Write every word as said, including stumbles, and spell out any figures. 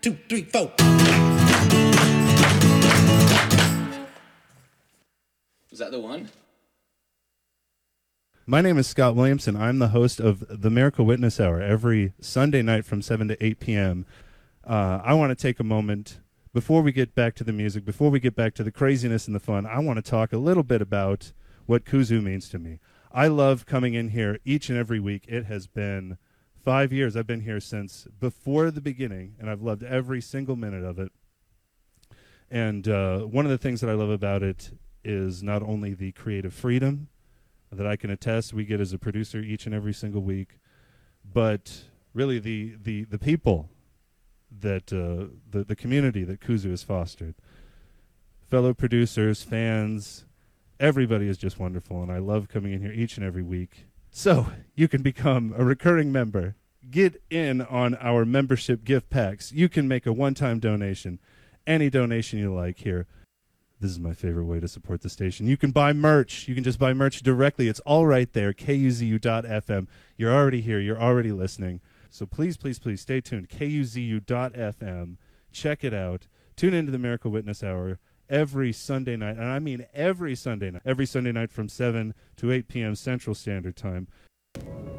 Two, three, four. Is that the one? My name is Scott Williamson. I'm the host of the Miracle Witness Hour every Sunday night from seven to eight p.m. Uh, I want to take a moment, before we get back to the music, before we get back to the craziness and the fun, I want to talk a little bit about what Kuzu means to me. I love coming in here each and every week. It has been five years. I've been here since before the beginning, and I've loved every single minute of it. And uh, one of the things that I love about it is not only the creative freedom that I can attest we get as a producer each and every single week, but really the the, the people that uh, the, the community that Kuzu has fostered. Fellow producers, fans, everybody is just wonderful, and I love coming in here each and every week. So you can become a recurring member. Get in on our membership gift packs. You can make a one-time donation, any donation you like here. This is my favorite way to support the station. You can buy merch. You can just buy merch directly. It's all right there, K U Z U dot F M. You're already here. You're already listening. So please, please, please stay tuned, K U Z U dot F M. Check it out. Tune into the Miracle Witness Hour every Sunday night, and I mean every Sunday night, every Sunday night from seven to eight p.m. Central Standard Time.